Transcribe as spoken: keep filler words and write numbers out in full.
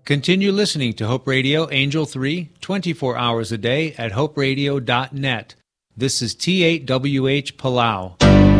Continue listening to Hope Radio Angel three, twenty-four hours a day at hope radio dot net. This is T eight W H Palau.